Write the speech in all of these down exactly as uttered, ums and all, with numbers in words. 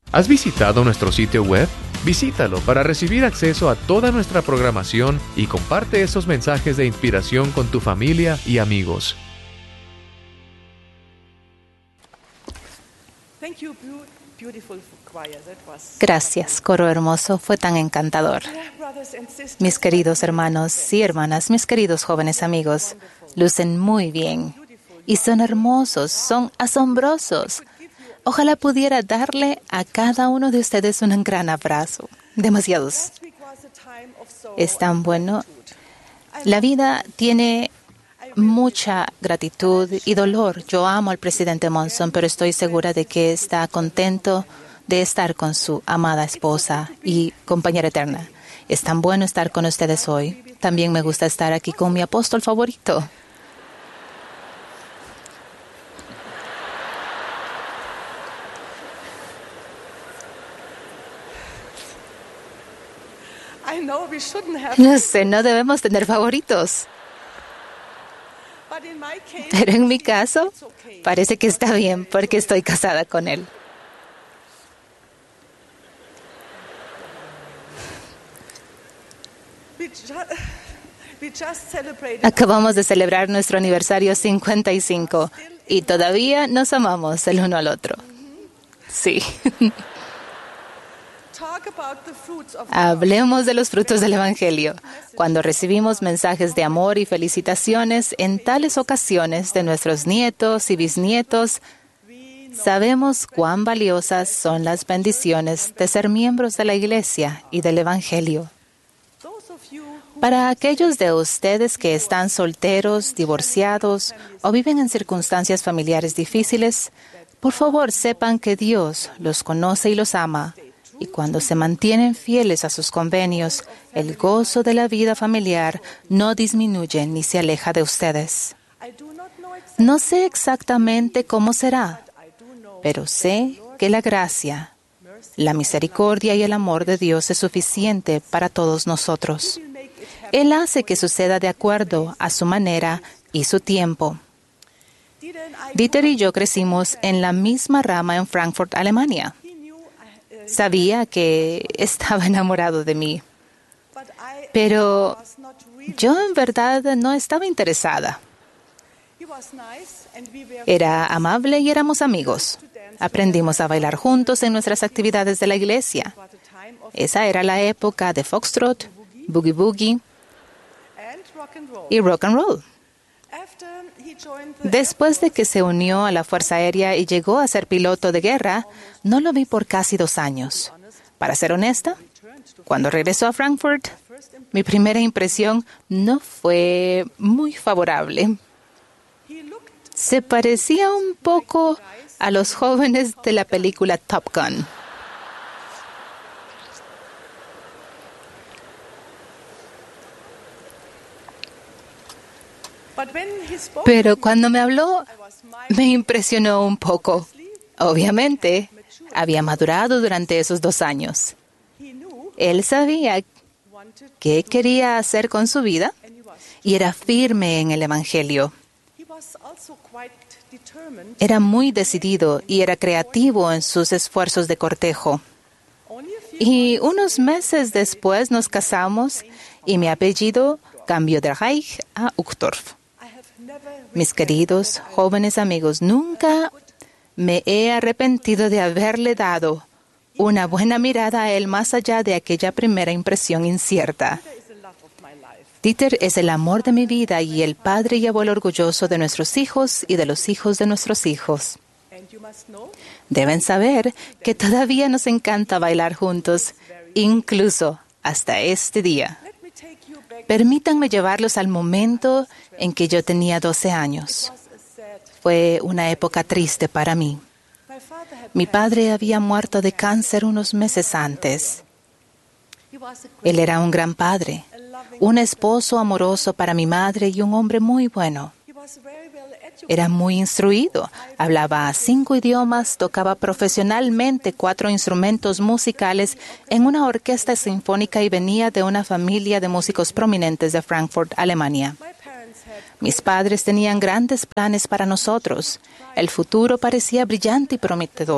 ¿Has visitado nuestro sitio web? Visítalo para recibir acceso a toda nuestra programación y comparte esos mensajes de inspiración con tu familia y amigos. Gracias, coro hermoso, fue tan encantador. Mis queridos hermanos y hermanas, mis queridos jóvenes amigos, lucen muy bien y son hermosos, son asombrosos. Ojalá pudiera darle a cada uno de ustedes un gran abrazo. Demasiados. Es tan bueno. La vida tiene mucha gratitud y dolor. Yo amo al presidente Monson, pero estoy segura de que está contento de estar con su amada esposa y compañera eterna. Es tan bueno estar con ustedes hoy. También me gusta estar aquí con mi apóstol favorito. No sé, no debemos tener favoritos. Pero en mi caso, parece que está bien porque estoy casada con él. Acabamos de celebrar nuestro aniversario cincuenta y cinco y todavía nos amamos el uno al otro. Sí. Hablemos de los frutos del Evangelio. Cuando recibimos mensajes de amor y felicitaciones en tales ocasiones de nuestros nietos y bisnietos, sabemos cuán valiosas son las bendiciones de ser miembros de la Iglesia y del Evangelio. Para aquellos de ustedes que están solteros, divorciados o viven en circunstancias familiares difíciles, por favor sepan que Dios los conoce y los ama. Y cuando se mantienen fieles a sus convenios, el gozo de la vida familiar no disminuye ni se aleja de ustedes. No sé exactamente cómo será, pero sé que la gracia, la misericordia y el amor de Dios es suficiente para todos nosotros. Él hace que suceda de acuerdo a su manera y su tiempo. Dieter y yo crecimos en la misma rama en Frankfurt, Alemania. Sabía que estaba enamorado de mí, pero yo en verdad no estaba interesada. Era amable y éramos amigos. Aprendimos a bailar juntos en nuestras actividades de la iglesia. Esa era la época de foxtrot, boogie boogie y rock and roll. Después de que se unió a la Fuerza Aérea y llegó a ser piloto de guerra, no lo vi por casi dos años. Para ser honesta, cuando regresó a Frankfurt, mi primera impresión no fue muy favorable. Se parecía un poco a los jóvenes de la película Top Gun. Pero cuando me habló, me impresionó un poco. Obviamente, había madurado durante esos dos años. Él sabía qué quería hacer con su vida y era firme en el Evangelio. Era muy decidido y era creativo en sus esfuerzos de cortejo. Y unos meses después nos casamos y mi apellido cambió de Reich a Uchtdorf. Mis queridos jóvenes amigos, nunca me he arrepentido de haberle dado una buena mirada a él más allá de aquella primera impresión incierta. Dieter es el amor de mi vida y el padre y abuelo orgulloso de nuestros hijos y de los hijos de nuestros hijos. Deben saber que todavía nos encanta bailar juntos, incluso hasta este día. Permítanme llevarlos al momento en que yo tenía doce años. Fue una época triste para mí. Mi padre había muerto de cáncer unos meses antes. Él era un gran padre, un esposo amoroso para mi madre y un hombre muy bueno. Era muy instruido, hablaba cinco idiomas, tocaba profesionalmente cuatro instrumentos musicales en una orquesta sinfónica y venía de una familia de músicos prominentes de Frankfurt, Alemania. Mis padres tenían grandes planes para nosotros. El futuro parecía brillante y prometedor.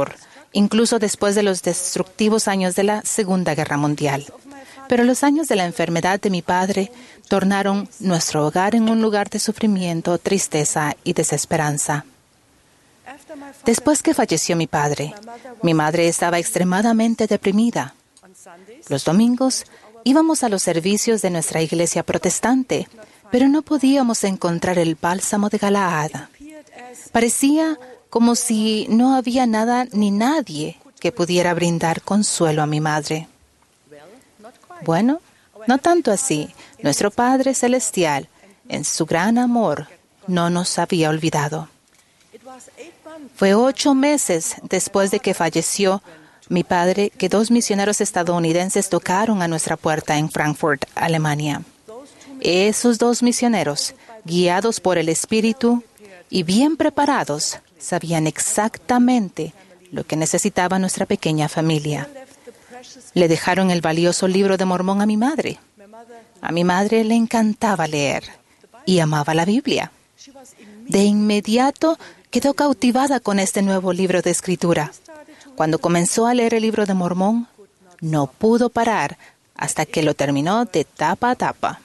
incluso después de los destructivos años de la Segunda Guerra Mundial. Pero los años de la enfermedad de mi padre tornaron nuestro hogar en un lugar de sufrimiento, tristeza y desesperanza. Después que falleció mi padre, mi madre estaba extremadamente deprimida. Los domingos íbamos a los servicios de nuestra iglesia protestante, pero no podíamos encontrar el bálsamo de Galaad. Parecía como si no había nada ni nadie que pudiera brindar consuelo a mi madre. Bueno, no tanto así. Nuestro Padre Celestial, en su gran amor, no nos había olvidado. Fue ocho meses después de que falleció mi padre que dos misioneros estadounidenses tocaron a nuestra puerta en Frankfurt, Alemania. Esos dos misioneros, guiados por el Espíritu y bien preparados, sabían exactamente lo que necesitaba nuestra pequeña familia. Le dejaron el valioso libro de Mormón a mi madre. A mi madre le encantaba leer y amaba la Biblia. De inmediato quedó cautivada con este nuevo libro de escritura. Cuando comenzó a leer el libro de Mormón, no pudo parar hasta que lo terminó de tapa a tapa.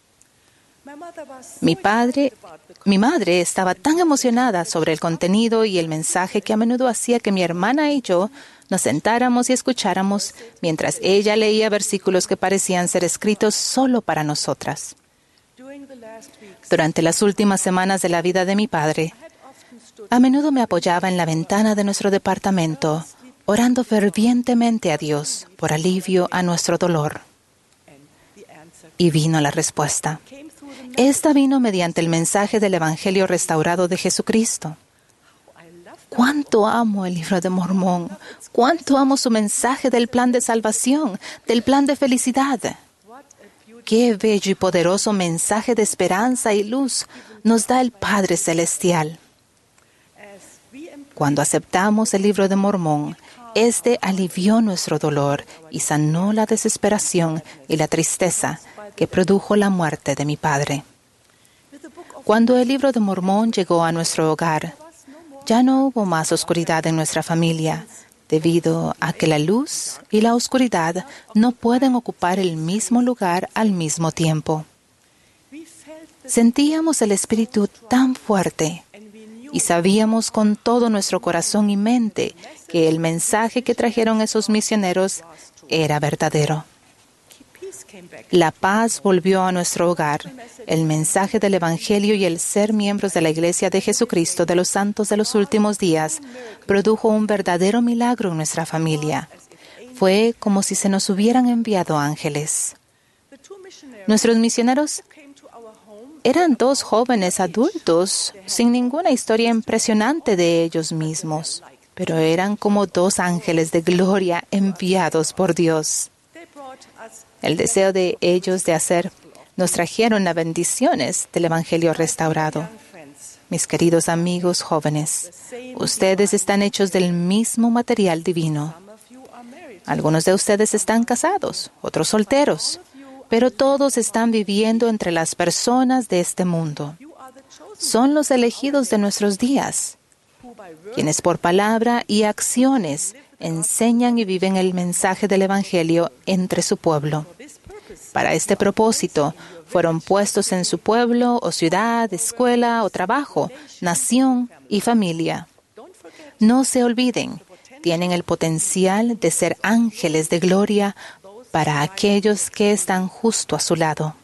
Mi padre, mi madre estaba tan emocionada sobre el contenido y el mensaje que a menudo hacía que mi hermana y yo nos sentáramos y escucháramos mientras ella leía versículos que parecían ser escritos solo para nosotras. Durante las últimas semanas de la vida de mi padre, a menudo me apoyaba en la ventana de nuestro departamento, orando fervientemente a Dios por alivio a nuestro dolor. Y vino la respuesta. Esta vino mediante el mensaje del Evangelio restaurado de Jesucristo. ¡Cuánto amo el libro de Mormón! ¡Cuánto amo su mensaje del plan de salvación, del plan de felicidad! ¡Qué bello y poderoso mensaje de esperanza y luz nos da el Padre Celestial! Cuando aceptamos el libro de Mormón, este alivió nuestro dolor y sanó la desesperación y la tristeza que produjo la muerte de mi padre. Cuando el libro de Mormón llegó a nuestro hogar, ya no hubo más oscuridad en nuestra familia, debido a que la luz y la oscuridad no pueden ocupar el mismo lugar al mismo tiempo. Sentíamos el Espíritu tan fuerte y sabíamos con todo nuestro corazón y mente que el mensaje que trajeron esos misioneros era verdadero. La paz volvió a nuestro hogar. El mensaje del Evangelio y el ser miembros de la Iglesia de Jesucristo de los Santos de los Últimos Días produjo un verdadero milagro en nuestra familia. Fue como si se nos hubieran enviado ángeles. Nuestros misioneros eran dos jóvenes adultos sin ninguna historia impresionante de ellos mismos, pero eran como dos ángeles de gloria enviados por Dios. El deseo de ellos de hacer nos trajeron las bendiciones del Evangelio restaurado. Mis queridos amigos jóvenes, ustedes están hechos del mismo material divino. Algunos de ustedes están casados, otros solteros, pero todos están viviendo entre las personas de este mundo. Son los elegidos de nuestros días, quienes por palabra y acciones enseñan y viven el mensaje del Evangelio entre su pueblo. Para este propósito, fueron puestos en su pueblo o ciudad, escuela o trabajo, nación y familia. No se olviden, tienen el potencial de ser ángeles de gloria para aquellos que están justo a su lado.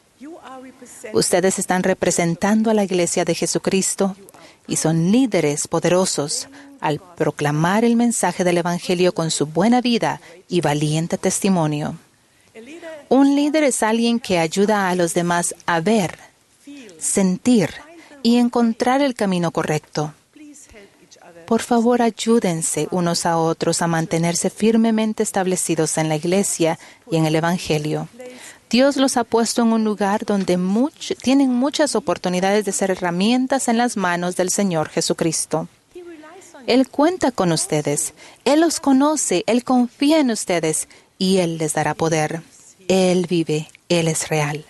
Ustedes están representando a la Iglesia de Jesucristo y son líderes poderosos al proclamar el mensaje del Evangelio con su buena vida y valiente testimonio. Un líder es alguien que ayuda a los demás a ver, sentir y encontrar el camino correcto. Por favor, ayúdense unos a otros a mantenerse firmemente establecidos en la Iglesia y en el Evangelio. Dios los ha puesto en un lugar donde much, tienen muchas oportunidades de ser herramientas en las manos del Señor Jesucristo. Él cuenta con ustedes, Él los conoce, Él confía en ustedes y Él les dará poder. Él vive, Él es real.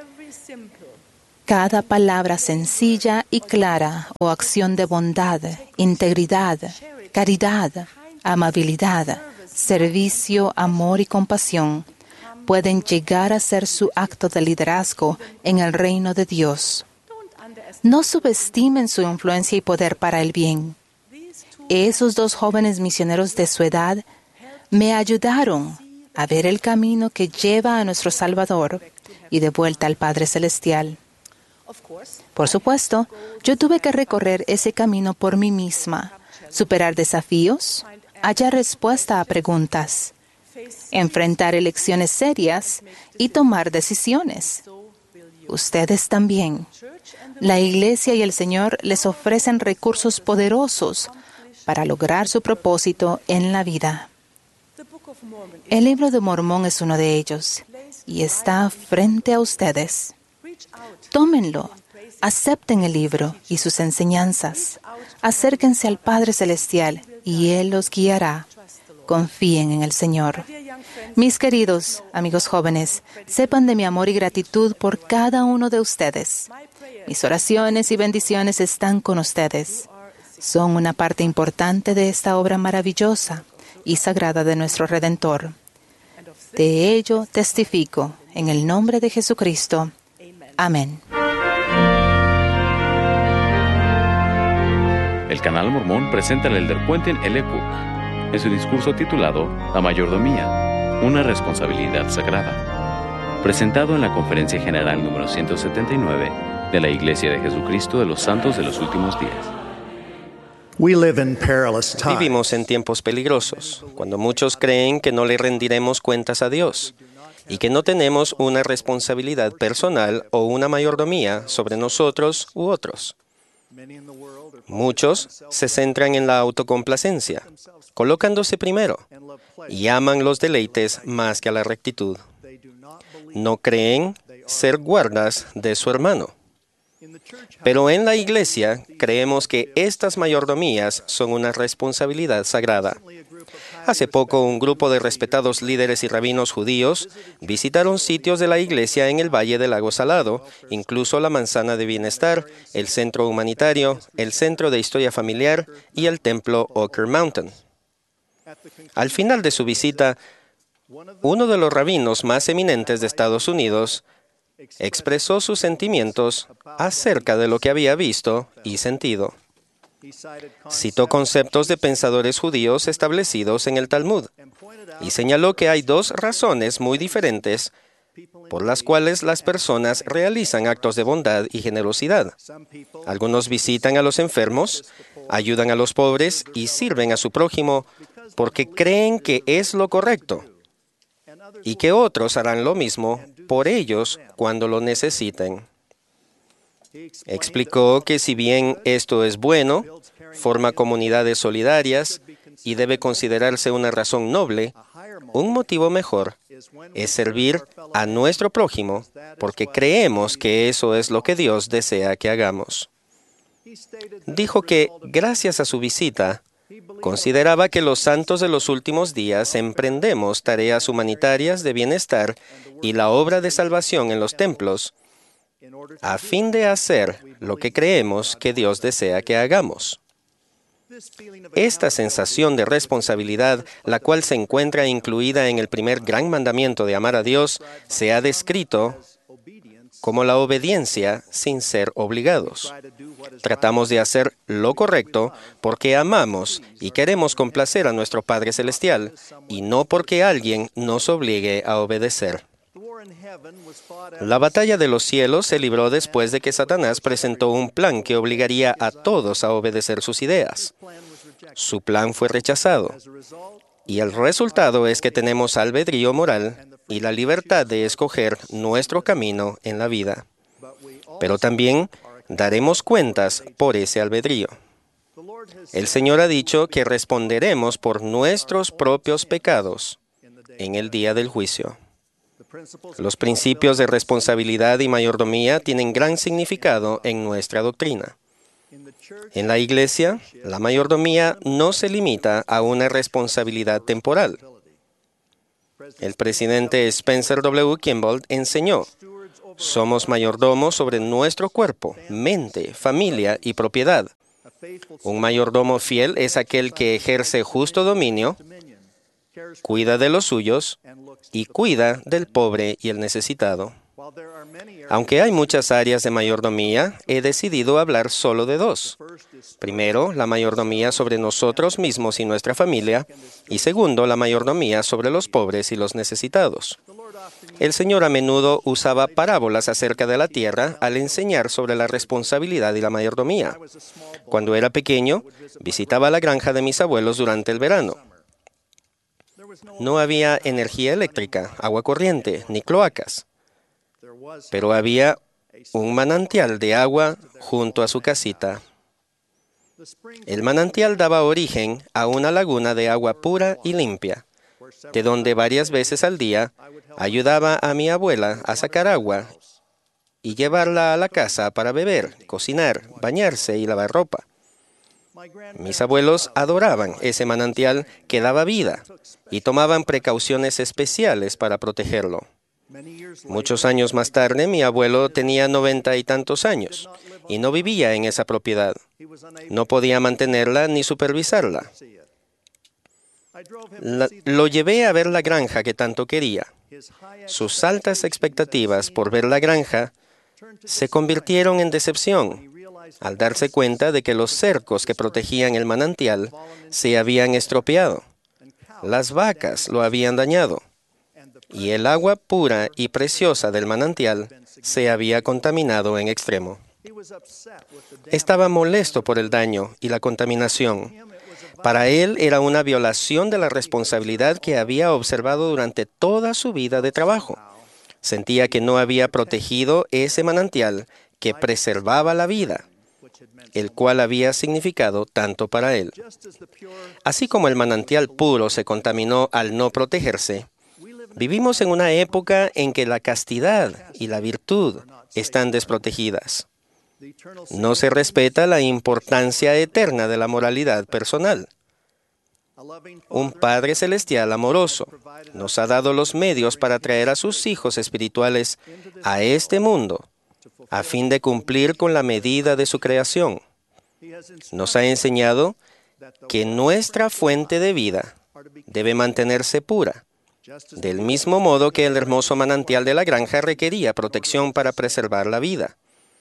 Cada palabra sencilla y clara o acción de bondad, integridad, caridad, amabilidad, servicio, amor y compasión pueden llegar a ser su acto de liderazgo en el reino de Dios. No subestimen su influencia y poder para el bien. Esos dos jóvenes misioneros de su edad me ayudaron a ver el camino que lleva a nuestro Salvador y de vuelta al Padre Celestial. Por supuesto, yo tuve que recorrer ese camino por mí misma, superar desafíos, hallar respuesta a preguntas, enfrentar elecciones serias y tomar decisiones. Ustedes también. La Iglesia y el Señor les ofrecen recursos poderosos para lograr su propósito en la vida. El libro de Mormón es uno de ellos y está frente a ustedes. Tómenlo, acepten el libro y sus enseñanzas. Acérquense al Padre Celestial y Él los guiará. Confíen en el Señor. Mis queridos amigos jóvenes, sepan de mi amor y gratitud por cada uno de ustedes. Mis oraciones y bendiciones están con ustedes. Son una parte importante de esta obra maravillosa y sagrada de nuestro Redentor. De ello testifico en el nombre de Jesucristo. Amén. El canal Mormón presenta al elder Quentin L. Cook en su discurso titulado La mayordomía, una responsabilidad sagrada, presentado en la Conferencia General número ciento setenta y nueve de la Iglesia de Jesucristo de los Santos de los Últimos Días. Vivimos en tiempos peligrosos, cuando muchos creen que no le rendiremos cuentas a Dios y que no tenemos una responsabilidad personal o una mayordomía sobre nosotros u otros. Muchos se centran en la autocomplacencia, colocándose primero, y aman los deleites más que a la rectitud. No creen ser guardas de su hermano. Pero en la Iglesia creemos que estas mayordomías son una responsabilidad sagrada. Hace poco, un grupo de respetados líderes y rabinos judíos visitaron sitios de la Iglesia en el Valle del Lago Salado, incluso la Manzana de Bienestar, el Centro Humanitario, el Centro de Historia Familiar y el Templo Ocker Mountain. Al final de su visita, uno de los rabinos más eminentes de Estados Unidos expresó sus sentimientos acerca de lo que había visto y sentido. Citó conceptos de pensadores judíos establecidos en el Talmud y señaló que hay dos razones muy diferentes por las cuales las personas realizan actos de bondad y generosidad. Algunos visitan a los enfermos, ayudan a los pobres y sirven a su prójimo porque creen que es lo correcto, y que otros harán lo mismo por ellos cuando lo necesiten. Explicó que si bien esto es bueno, forma comunidades solidarias y debe considerarse una razón noble, un motivo mejor es servir a nuestro prójimo porque creemos que eso es lo que Dios desea que hagamos. Dijo que, gracias a su visita, consideraba que los santos de los últimos días emprendemos tareas humanitarias de bienestar y la obra de salvación en los templos a fin de hacer lo que creemos que Dios desea que hagamos. Esta sensación de responsabilidad, la cual se encuentra incluida en el primer gran mandamiento de amar a Dios, se ha descrito como la obediencia sin ser obligados. Tratamos de hacer lo correcto porque amamos y queremos complacer a nuestro Padre Celestial y no porque alguien nos obligue a obedecer. La batalla de los cielos se libró después de que Satanás presentó un plan que obligaría a todos a obedecer sus ideas. Su plan fue rechazado, y el resultado es que tenemos albedrío moral y la libertad de escoger nuestro camino en la vida. Pero también daremos cuentas por ese albedrío. El Señor ha dicho que responderemos por nuestros propios pecados en el día del juicio. Los principios de responsabilidad y mayordomía tienen gran significado en nuestra doctrina. En la Iglesia, la mayordomía no se limita a una responsabilidad temporal. El presidente Spencer W. Kimball enseñó: somos mayordomos sobre nuestro cuerpo, mente, familia y propiedad. Un mayordomo fiel es aquel que ejerce justo dominio, cuida de los suyos y cuida del pobre y el necesitado. Aunque hay muchas áreas de mayordomía, he decidido hablar solo de dos. Primero, la mayordomía sobre nosotros mismos y nuestra familia, y segundo, la mayordomía sobre los pobres y los necesitados. El Señor a menudo usaba parábolas acerca de la tierra al enseñar sobre la responsabilidad y la mayordomía. Cuando era pequeño, visitaba la granja de mis abuelos durante el verano. No había energía eléctrica, agua corriente, ni cloacas, pero había un manantial de agua junto a su casita. El manantial daba origen a una laguna de agua pura y limpia, de donde varias veces al día ayudaba a mi abuela a sacar agua y llevarla a la casa para beber, cocinar, bañarse y lavar ropa. Mis abuelos adoraban ese manantial que daba vida y tomaban precauciones especiales para protegerlo. Muchos años más tarde, mi abuelo tenía noventa y tantos años y no vivía en esa propiedad. No podía mantenerla ni supervisarla. La- lo llevé a ver la granja que tanto quería. Sus altas expectativas por ver la granja se convirtieron en decepción al darse cuenta de que los cercos que protegían el manantial se habían estropeado. Las vacas lo habían dañado y el agua pura y preciosa del manantial se había contaminado en extremo. Estaba molesto por el daño y la contaminación. Para él era una violación de la responsabilidad que había observado durante toda su vida de trabajo. Sentía que no había protegido ese manantial que preservaba la vida, el cual había significado tanto para él. Así como el manantial puro se contaminó al no protegerse, vivimos en una época en que la castidad y la virtud están desprotegidas. No se respeta la importancia eterna de la moralidad personal. Un Padre Celestial amoroso nos ha dado los medios para traer a sus hijos espirituales a este mundo, a fin de cumplir con la medida de su creación. Nos ha enseñado que nuestra fuente de vida debe mantenerse pura, del mismo modo que el hermoso manantial de la granja requería protección para preservar la vida.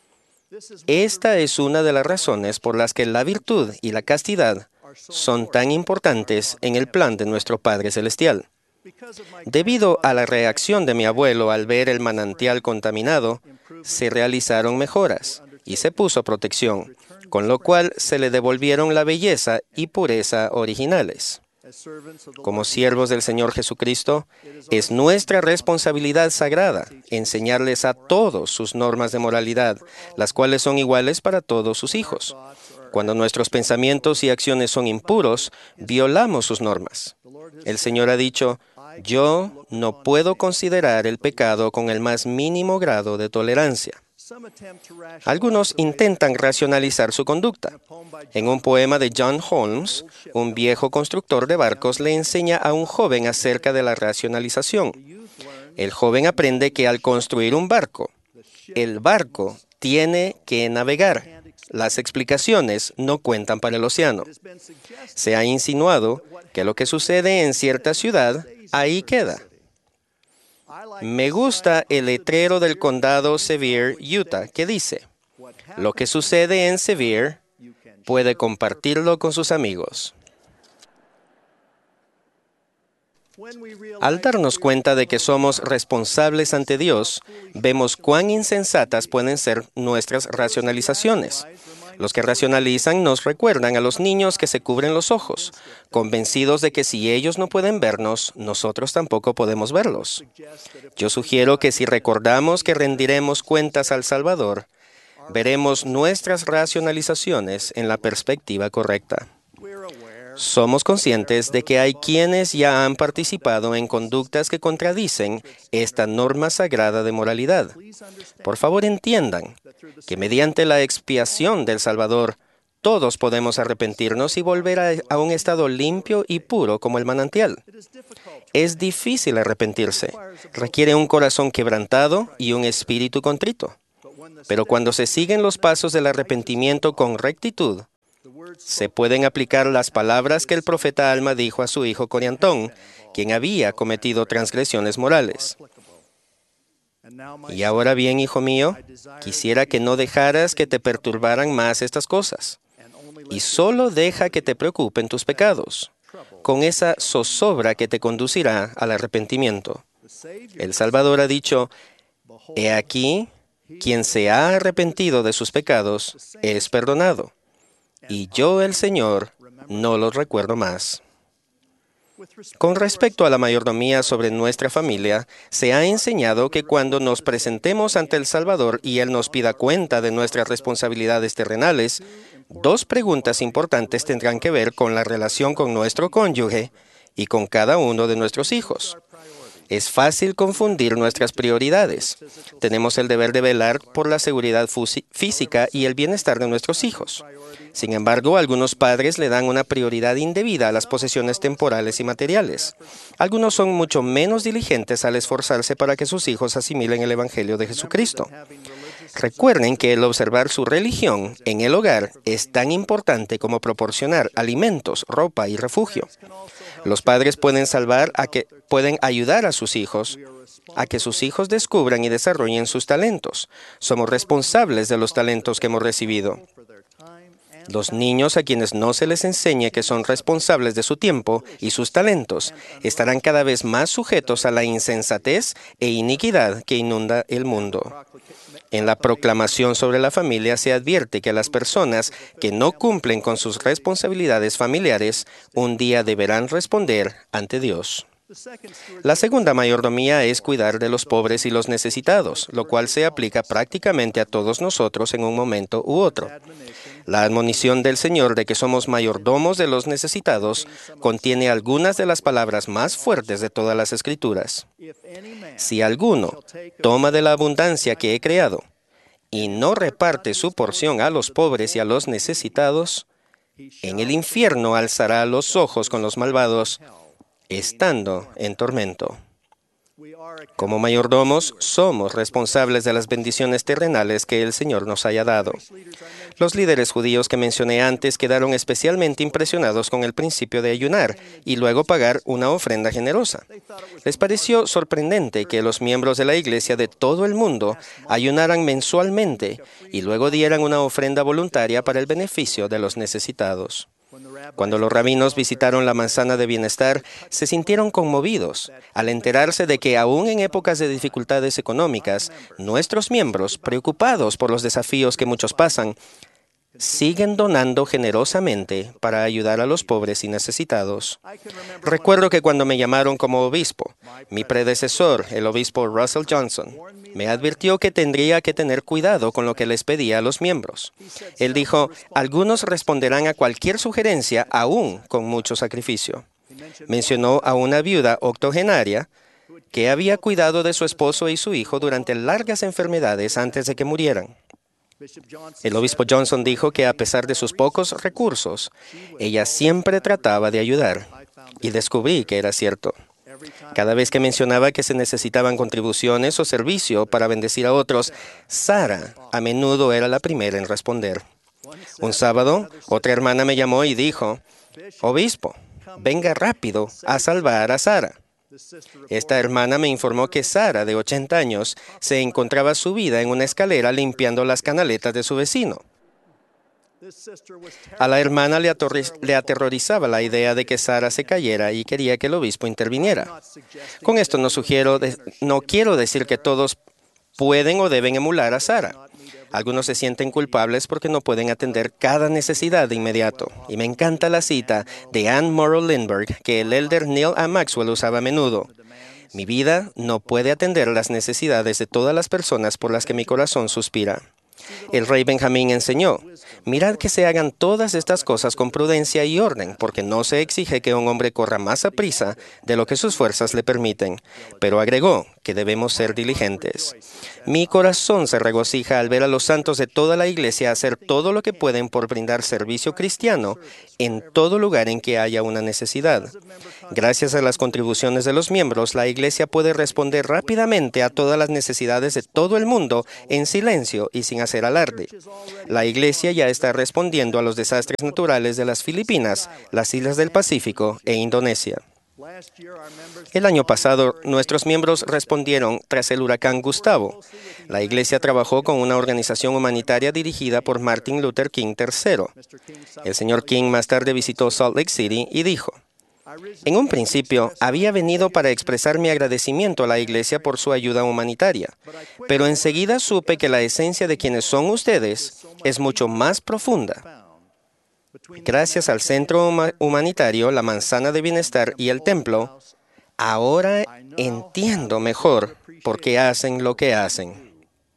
Esta es una de las razones por las que la virtud y la castidad son tan importantes en el plan de nuestro Padre Celestial. Debido a la reacción de mi abuelo al ver el manantial contaminado, se realizaron mejoras y se puso protección, con lo cual se le devolvieron la belleza y pureza originales. Como siervos del Señor Jesucristo, es nuestra responsabilidad sagrada enseñarles a todos sus normas de moralidad, las cuales son iguales para todos sus hijos. Cuando nuestros pensamientos y acciones son impuros, violamos sus normas. El Señor ha dicho, yo no puedo considerar el pecado con el más mínimo grado de tolerancia. Algunos intentan racionalizar su conducta. En un poema de John Holmes, un viejo constructor de barcos le enseña a un joven acerca de la racionalización. El joven aprende que al construir un barco, el barco tiene que navegar. Las explicaciones no cuentan para el océano. Se ha insinuado que lo que sucede en cierta ciudad, ahí queda. Me gusta el letrero del condado Sevier, Utah, que dice, lo que sucede en Sevier puede compartirlo con sus amigos. Al darnos cuenta de que somos responsables ante Dios, vemos cuán insensatas pueden ser nuestras racionalizaciones. Los que racionalizan nos recuerdan a los niños que se cubren los ojos, convencidos de que si ellos no pueden vernos, nosotros tampoco podemos verlos. Yo sugiero que si recordamos que rendiremos cuentas al Salvador, veremos nuestras racionalizaciones en la perspectiva correcta. Somos conscientes de que hay quienes ya han participado en conductas que contradicen esta norma sagrada de moralidad. Por favor, entiendan que mediante la expiación del Salvador, todos podemos arrepentirnos y volver a, a un estado limpio y puro como el manantial. Es difícil arrepentirse. Requiere un corazón quebrantado y un espíritu contrito. Pero cuando se siguen los pasos del arrepentimiento con rectitud, Se pueden aplicar las palabras que el profeta Alma dijo a su hijo Coriantón, quien había cometido transgresiones morales. Y ahora bien, hijo mío, quisiera que no dejaras que te perturbaran más estas cosas, y solo deja que te preocupen tus pecados, con esa zozobra que te conducirá al arrepentimiento. El Salvador ha dicho, he aquí, quien se ha arrepentido de sus pecados es perdonado, y yo, el Señor, no los recuerdo más. Con respecto a la mayordomía sobre nuestra familia, se ha enseñado que cuando nos presentemos ante el Salvador y Él nos pida cuenta de nuestras responsabilidades terrenales, dos preguntas importantes tendrán que ver con la relación con nuestro cónyuge y con cada uno de nuestros hijos. Es fácil confundir nuestras prioridades. Tenemos el deber de velar por la seguridad física y el bienestar de nuestros hijos. Sin embargo, algunos padres le dan una prioridad indebida a las posesiones temporales y materiales. Algunos son mucho menos diligentes al esforzarse para que sus hijos asimilen el Evangelio de Jesucristo. Recuerden que el observar su religión en el hogar es tan importante como proporcionar alimentos, ropa y refugio. Los padres pueden salvar a que pueden ayudar a sus hijos a que sus hijos descubran y desarrollen sus talentos. Somos responsables de los talentos que hemos recibido. Los niños a quienes no se les enseñe que son responsables de su tiempo y sus talentos estarán cada vez más sujetos a la insensatez e iniquidad que inunda el mundo. En la proclamación sobre la familia se advierte que las personas que no cumplen con sus responsabilidades familiares un día deberán responder ante Dios. La segunda mayordomía es cuidar de los pobres y los necesitados, lo cual se aplica prácticamente a todos nosotros en un momento u otro. La admonición del Señor de que somos mayordomos de los necesitados contiene algunas de las palabras más fuertes de todas las Escrituras. Si alguno toma de la abundancia que he creado y no reparte su porción a los pobres y a los necesitados, en el infierno alzará los ojos con los malvados, estando en tormento. Como mayordomos, somos responsables de las bendiciones terrenales que el Señor nos haya dado. Los líderes judíos que mencioné antes quedaron especialmente impresionados con el principio de ayunar y luego pagar una ofrenda generosa. Les pareció sorprendente que los miembros de la iglesia de todo el mundo ayunaran mensualmente y luego dieran una ofrenda voluntaria para el beneficio de los necesitados. Cuando los rabinos visitaron la manzana de bienestar, se sintieron conmovidos al enterarse de que aún en épocas de dificultades económicas, nuestros miembros, preocupados por los desafíos que muchos pasan, siguen donando generosamente para ayudar a los pobres y necesitados. Recuerdo que cuando me llamaron como obispo, mi predecesor, el obispo Russell Johnson, me advirtió que tendría que tener cuidado con lo que les pedía a los miembros. Él dijo, algunos responderán a cualquier sugerencia, aún con mucho sacrificio. Mencionó a una viuda octogenaria que había cuidado de su esposo y su hijo durante largas enfermedades antes de que murieran. El obispo Johnson dijo que a pesar de sus pocos recursos, ella siempre trataba de ayudar, y descubrí que era cierto. Cada vez que mencionaba que se necesitaban contribuciones o servicio para bendecir a otros, Sara a menudo era la primera en responder. Un sábado, otra hermana me llamó y dijo, «Obispo, venga rápido a salvar a Sara». Esta hermana me informó que Sara, de ochenta años, se encontraba subida en una escalera limpiando las canaletas de su vecino. A la hermana le, le aterrorizaba la idea de que Sara se cayera y quería que el obispo interviniera. Con esto no sugiero, de, no quiero decir que todos pueden o deben emular a Sara. Algunos se sienten culpables porque no pueden atender cada necesidad de inmediato. Y me encanta la cita de Anne Morrow Lindbergh que el elder Neil A. Maxwell usaba a menudo. Mi vida no puede atender las necesidades de todas las personas por las que mi corazón suspira. El rey Benjamín enseñó, mirad que se hagan todas estas cosas con prudencia y orden, porque no se exige que un hombre corra más aprisa de lo que sus fuerzas le permiten. Pero agregó, que debemos ser diligentes. Mi corazón se regocija al ver a los santos de toda la Iglesia hacer todo lo que pueden por brindar servicio cristiano en todo lugar en que haya una necesidad. Gracias a las contribuciones de los miembros, la Iglesia puede responder rápidamente a todas las necesidades de todo el mundo en silencio y sin hacer alarde. La Iglesia ya está respondiendo a los desastres naturales de las Filipinas, las islas del Pacífico e Indonesia. El año pasado, nuestros miembros respondieron tras el huracán Gustavo. La Iglesia trabajó con una organización humanitaria dirigida por Martin Luther King tercero. El señor King más tarde visitó Salt Lake City y dijo: en un principio, había venido para expresar mi agradecimiento a la Iglesia por su ayuda humanitaria, pero enseguida supe que la esencia de quienes son ustedes es mucho más profunda. Gracias al Centro Humanitario, la Manzana de Bienestar y el Templo, ahora entiendo mejor por qué hacen lo que hacen.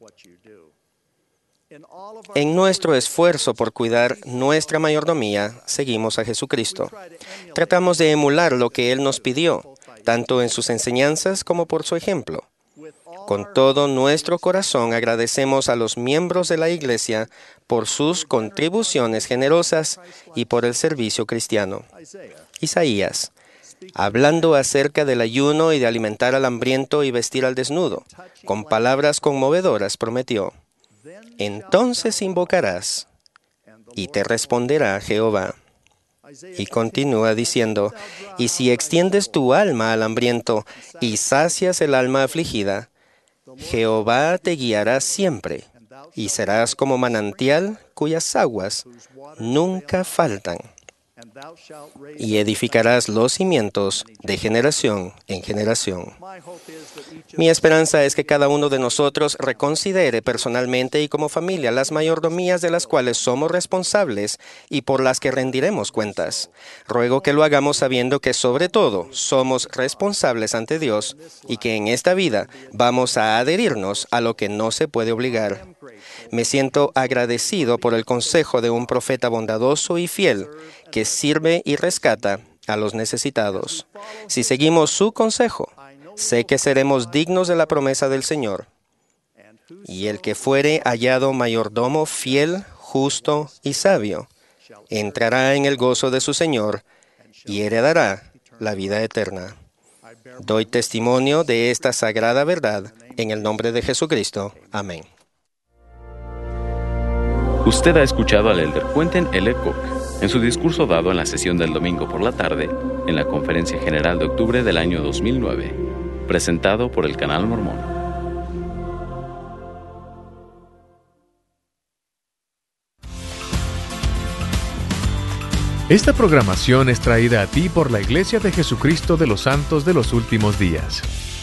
En nuestro esfuerzo por cuidar nuestra mayordomía, seguimos a Jesucristo. Tratamos de emular lo que Él nos pidió, tanto en sus enseñanzas como por su ejemplo. Con todo nuestro corazón agradecemos a los miembros de la Iglesia por sus contribuciones generosas y por el servicio cristiano. Isaías, hablando acerca del ayuno y de alimentar al hambriento y vestir al desnudo, con palabras conmovedoras prometió: entonces invocarás y te responderá Jehová. Y continúa diciendo: y si extiendes tu alma al hambriento y sacias el alma afligida, Jehová te guiará siempre, y serás como manantial cuyas aguas nunca faltan, y edificarás los cimientos de generación en generación. Mi esperanza es que cada uno de nosotros reconsidere personalmente y como familia las mayordomías de las cuales somos responsables y por las que rendiremos cuentas. Ruego que lo hagamos sabiendo que sobre todo somos responsables ante Dios y que en esta vida vamos a adherirnos a lo que no se puede obligar. Me siento agradecido por el consejo de un profeta bondadoso y fiel que sirve y rescata a los necesitados. Si seguimos su consejo, sé que seremos dignos de la promesa del Señor. Y el que fuere hallado mayordomo fiel, justo y sabio, entrará en el gozo de su Señor y heredará la vida eterna. Doy testimonio de esta sagrada verdad en el nombre de Jesucristo. Amén. Usted ha escuchado al elder Quentin L. Cook en su discurso dado en la sesión del domingo por la tarde en la Conferencia General de octubre del año dos mil nueve, presentado por el Canal Mormón. Esta programación es traída a ti por la Iglesia de Jesucristo de los Santos de los Últimos Días.